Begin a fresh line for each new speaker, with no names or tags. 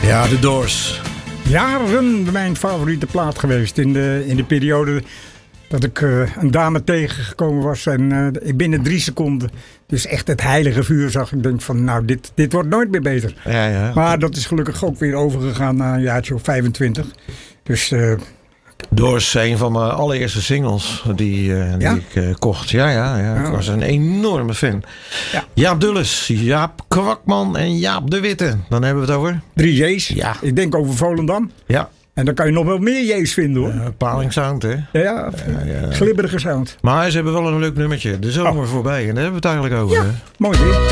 Ja, de Doors.
Jaren mijn favoriete plaat geweest. In de periode dat ik een dame tegengekomen was. En binnen 3 seconden dus echt het heilige vuur zag. Ik denk van nou, dit wordt nooit meer beter.
Ja.
Maar dat is gelukkig ook weer overgegaan na een jaartje of 25. Dus...
Doors, een van mijn allereerste singles die ik kocht. Ja. Ik was een enorme fan.
Ja.
Jaap Dulles, Jaap Kwakman en Jaap de Witte. Dan hebben we het over
3 J's.
Ja.
Ik denk over Volendam.
Ja.
En dan kan je nog wel meer J's vinden hoor.
Paling Sound, hè?
Ja. Glibberige sound.
Maar ze hebben wel een leuk nummertje. De zomer voorbij. En daar hebben we het eigenlijk over.
Ja,
hè?
mooi dit.